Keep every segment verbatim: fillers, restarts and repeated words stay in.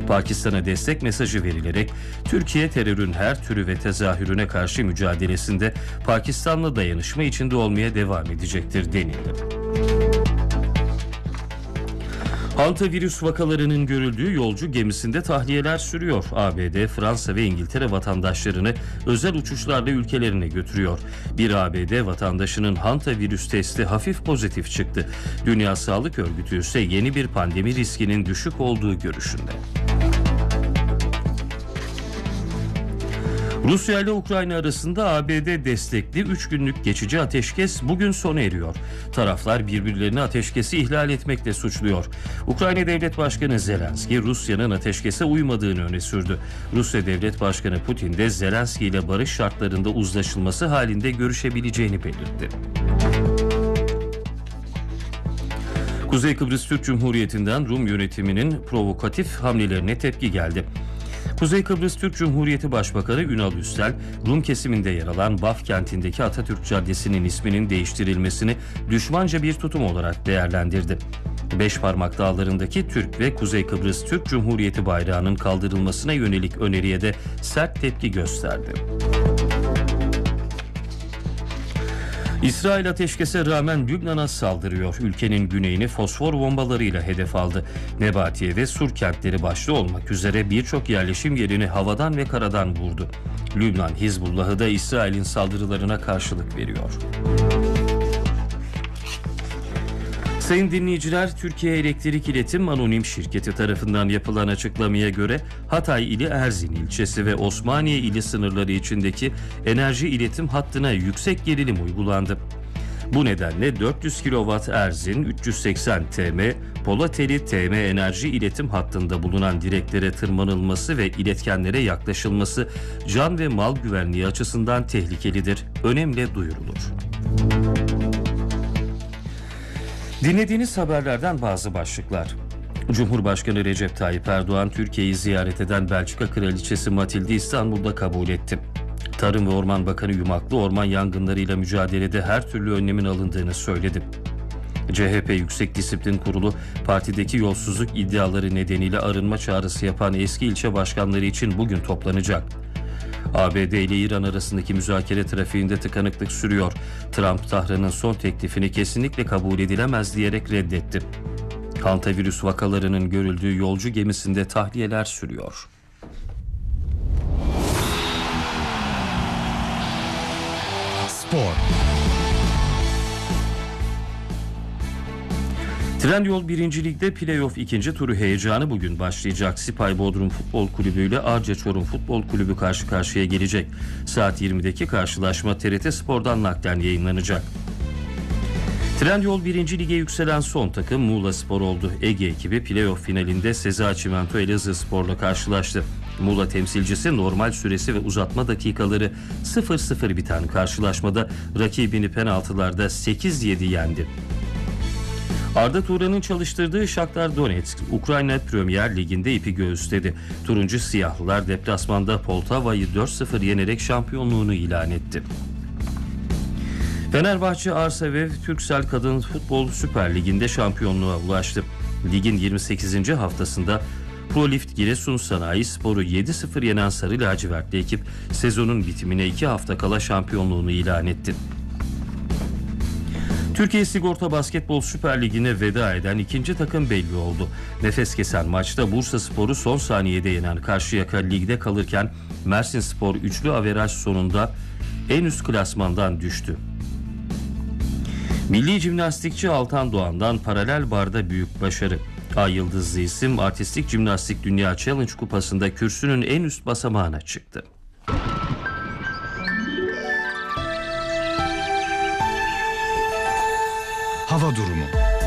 Pakistan'a destek mesajı verilerek Türkiye terörün her türü ve tezahürüne karşı mücadelesinde Pakistan'la dayanışma içinde olmaya devam edecektir denildi. Hantavirüs vakalarının görüldüğü yolcu gemisinde tahliyeler sürüyor. A B D, Fransa ve İngiltere vatandaşlarını özel uçuşlarla ülkelerine götürüyor. Bir A B D vatandaşının hantavirüs testi hafif pozitif çıktı. Dünya Sağlık Örgütü ise yeni bir pandemi riskinin düşük olduğu görüşünde. Rusya ile Ukrayna arasında A B D destekli üç günlük geçici ateşkes bugün sona eriyor. Taraflar birbirlerini ateşkesi ihlal etmekle suçluyor. Ukrayna Devlet Başkanı Zelenski, Rusya'nın ateşkese uymadığını öne sürdü. Rusya Devlet Başkanı Putin de Zelenski ile barış şartlarında uzlaşılması halinde görüşebileceğini belirtti. Kuzey Kıbrıs Türk Cumhuriyeti'nden Rum yönetiminin provokatif hamlelerine tepki geldi. Kuzey Kıbrıs Türk Cumhuriyeti Başbakanı Ünal Üstel, Rum kesiminde yer alan Baf kentindeki Atatürk Caddesi'nin isminin değiştirilmesini düşmanca bir tutum olarak değerlendirdi. Beşparmak Dağları'ndaki Türk ve Kuzey Kıbrıs Türk Cumhuriyeti bayrağının kaldırılmasına yönelik öneriye de sert tepki gösterdi. İsrail ateşkese rağmen Lübnan'a saldırıyor. Ülkenin güneyini fosfor bombalarıyla hedef aldı. Nebatiye ve Sur kentleri başta olmak üzere birçok yerleşim yerini havadan ve karadan vurdu. Lübnan Hizbullah'ı da İsrail'in saldırılarına karşılık veriyor. Sayın dinleyiciler, Türkiye Elektrik İletim Anonim Şirketi tarafından yapılan açıklamaya göre Hatay ili Erzin ilçesi ve Osmaniye ili sınırları içindeki enerji iletim hattına yüksek gerilim uygulandı. Bu nedenle dört yüz kilowatt Erzin, üç yüz seksen T M, Polateli T M enerji iletim hattında bulunan direklere tırmanılması ve iletkenlere yaklaşılması can ve mal güvenliği açısından tehlikelidir. Önemli duyurulur. Dinlediğiniz haberlerden bazı başlıklar. Cumhurbaşkanı Recep Tayyip Erdoğan, Türkiye'yi ziyaret eden Belçika Kraliçesi Matild'i İstanbul'da kabul etti. Tarım ve Orman Bakanı Yumaklı, orman yangınlarıyla mücadelede her türlü önlemin alındığını söyledi. C H P Yüksek Disiplin Kurulu, partideki yolsuzluk iddiaları nedeniyle arınma çağrısı yapan eski ilçe başkanları için bugün toplanacak. A B D ile İran arasındaki müzakere trafiğinde tıkanıklık sürüyor. Trump, Tahran'ın son teklifini kesinlikle kabul edilemez diyerek reddetti. Hantavirüs vakalarının görüldüğü yolcu gemisinde tahliyeler sürüyor. Spor. Trendyol birinci Lig'de Playoff ikinci turu heyecanı bugün başlayacak. Sipay Bodrum Futbol Kulübü ile Arca Çorum Futbol Kulübü karşı karşıya gelecek. Saat yirmideki karşılaşma T R T Spor'dan naklen yayınlanacak. Trendyol birinci Lig'e yükselen son takım Muğla Spor oldu. Ege ekibi playoff finalinde Seza Çimento Elazığ Spor'la karşılaştı. Muğla temsilcisi normal süresi ve uzatma dakikaları sıfır sıfır biten karşılaşmada rakibini penaltılarda sekiz yedi yendi. Arda Turan'ın çalıştırdığı Shakhtar Donetsk, Ukrayna Premier Ligi'nde ipi göğüsledi. Turuncu Siyahlılar deplasmanda Poltava'yı dört sıfır yenerek şampiyonluğunu ilan etti. Fenerbahçe Arsevev Türksel Kadın Futbol Süper Ligi'nde şampiyonluğa ulaştı. Ligin yirmi sekizinci haftasında Prolift Giresun Sanayi Spor'u yedi sıfır yenen Sarı Lacivertli ekip sezonun bitimine iki hafta kala şampiyonluğunu ilan etti. Türkiye Sigorta Basketbol Süper Ligi'ne veda eden ikinci takım belli oldu. Nefes kesen maçta Bursaspor'u son saniyede yenen Karşıyaka ligde kalırken Mersinspor üçlü averaj sonunda en üst klasmandan düştü. Milli jimnastikçi Altan Doğan'dan paralel barda büyük başarı. Ay yıldızlı isim Artistik Jimnastik Dünya Challenge Kupası'nda kürsünün en üst basamağına çıktı. Hava durumu.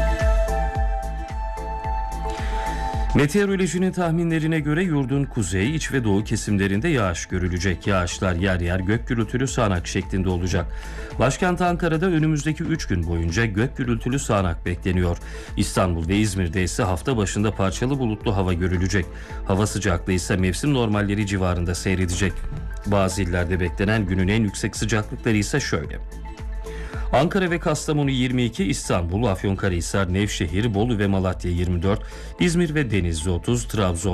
Meteorolojinin tahminlerine göre yurdun kuzey, iç ve doğu kesimlerinde yağış görülecek. Yağışlar yer yer gök gürültülü sağanak şeklinde olacak. Başkent Ankara'da önümüzdeki üç gün boyunca gök gürültülü sağanak bekleniyor. İstanbul ve İzmir'de ise hafta başında parçalı bulutlu hava görülecek. Hava sıcaklığı ise mevsim normalleri civarında seyredecek. Bazı illerde beklenen günün en yüksek sıcaklıkları ise şöyle. Ankara ve Kastamonu yirmi iki, İstanbul, Afyonkarahisar, Nevşehir, Bolu ve Malatya yirmi dört, İzmir ve Denizli otuz, Trabzon